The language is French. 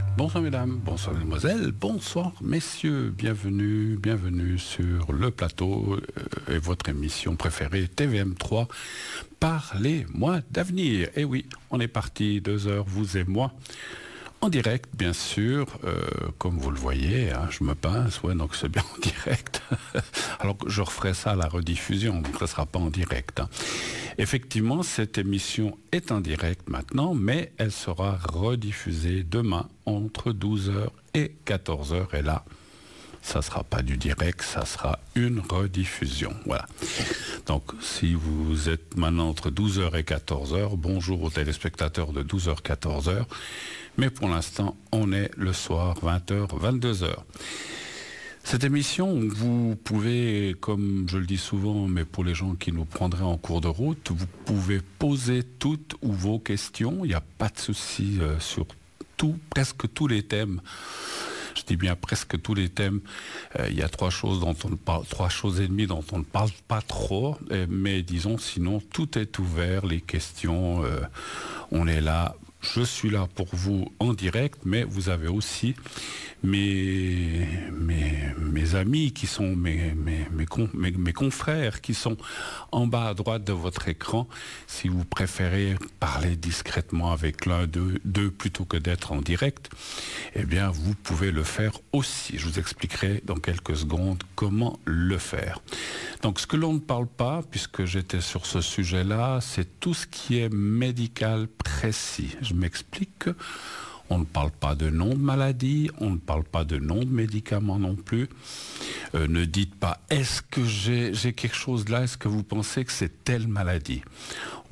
Bonsoir mesdames, bonsoir mesdemoiselles, bonsoir messieurs, bienvenue sur le plateau et votre émission préférée TVM3, Parlez-moi d'avenir. Et oui, on est parti 2 heures, vous et moi, en direct bien sûr, comme vous le voyez, hein, je me pince, ouais, donc c'est bien en direct. Alors que je referai ça à la rediffusion, donc ça ne sera pas en direct. Hein. Effectivement, cette émission est en direct maintenant, mais elle sera rediffusée demain entre 12h et 14h. Et là, ça ne sera pas du direct, ça sera une rediffusion. Voilà. Donc, si vous êtes maintenant entre 12h et 14h, bonjour aux téléspectateurs de 12h, 14h. Mais pour l'instant, on est le soir, 20h, 22h. Cette émission, vous pouvez, comme je le dis souvent, mais pour les gens qui nous prendraient en cours de route, vous pouvez poser toutes vos questions. Il n'y a pas de souci sur presque tous les thèmes. Je dis bien presque tous les thèmes. Il y a 3 choses dont on parle, 3 choses et demie dont on ne parle pas trop. Mais disons, sinon, tout est ouvert. Les questions, on est là. Je suis là pour vous en direct, mais vous avez aussi mes amis qui sont mes confrères qui sont en bas à droite de votre écran. Si vous préférez parler discrètement avec l'un d'eux plutôt que d'être en direct, eh bien vous pouvez le faire aussi. Je vous expliquerai dans quelques secondes comment le faire. Donc ce que l'on ne parle pas, puisque j'étais sur ce sujet-là, c'est tout ce qui est médical précis. Je m'explique. On ne parle pas de nom de maladie, on ne parle pas de nom de médicament non plus. Ne dites pas, est-ce que j'ai quelque chose là, est-ce que vous pensez que c'est telle maladie ?